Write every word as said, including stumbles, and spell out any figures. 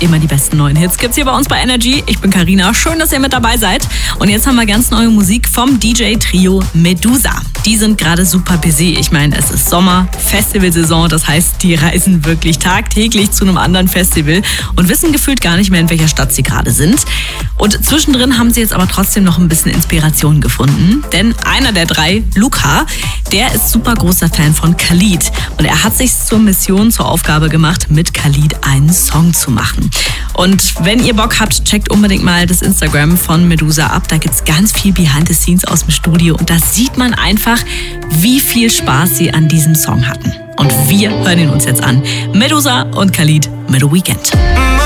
Immer die besten neuen Hits gibt's hier bei uns bei Energy. Ich bin Carina. Schön, dass ihr mit dabei seid. Und jetzt haben wir ganz neue Musik vom D J-Trio Medusa. Die sind gerade super busy. Ich meine, es ist Sommer, Festivalsaison. Das heißt, die reisen wirklich tagtäglich zu einem anderen Festival und wissen gefühlt gar nicht mehr, in welcher Stadt sie gerade sind. Und zwischendrin haben sie jetzt aber trotzdem noch ein bisschen Inspiration gefunden. Denn einer der drei, Luca, der ist super großer Fan von Khalid. Und er hat sich zur Mission, zur Aufgabe gemacht, mit Khalid einen Song zu machen. Und wenn ihr Bock habt, checkt unbedingt mal das Instagram von Medusa ab. Da gibt's ganz viel Behind the Scenes aus dem Studio. Und da sieht man einfach, wie viel Spaß sie an diesem Song hatten. Und wir hören ihn uns jetzt an. Medusa und Khalid mit Weekend.